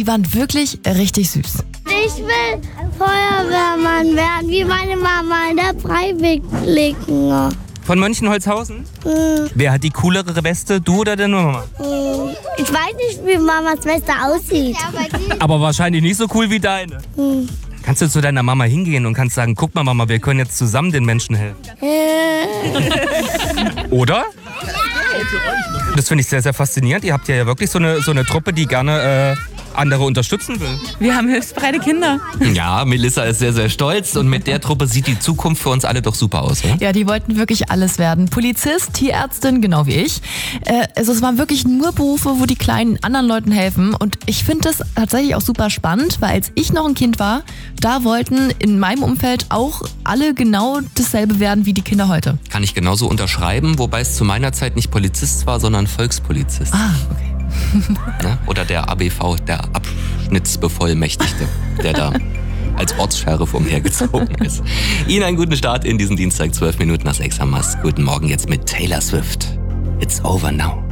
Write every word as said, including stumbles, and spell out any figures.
waren wirklich richtig süß. Ich will Feuerwehrmann werden, wie meine Mama in der Freiwilligen. Von Mönchengladbach-Holzhausen? Hm. Wer hat die coolere Weste, du oder deine Mama? Hm. Ich weiß nicht, wie Mamas Weste aussieht. Aber wahrscheinlich nicht so cool wie deine. Hm. Kannst du zu deiner Mama hingehen und kannst sagen, guck mal Mama, wir können jetzt zusammen den Menschen helfen. Oder? Das finde ich sehr, sehr faszinierend. Ihr habt ja wirklich so eine, so eine Truppe, die gerne äh, andere unterstützen will. Wir haben hilfsbereite Kinder. Ja, Melissa ist sehr, sehr stolz und mit der Truppe sieht die Zukunft für uns alle doch super aus, oder? Ja, die wollten wirklich alles werden. Polizist, Tierärztin, genau wie ich. Äh, also es waren wirklich nur Berufe, wo die kleinen anderen Leuten helfen. Und ich finde das tatsächlich auch super spannend, weil als ich noch ein Kind war, da wollten in meinem Umfeld auch alle genau dasselbe werden wie die Kinder heute. Kann ich genauso unterschreiben, wobei es zu meiner Zeit nicht Polizist war, sondern Volkspolizist. Ah, okay. Ne? Oder der A B V, der Abschnittsbevollmächtigte, der da als Ortssheriff umhergezogen ist. Ihnen einen guten Start in diesen Dienstag, zwölf Minuten nach sechs haben wir's. Guten Morgen jetzt mit Taylor Swift. It's over now.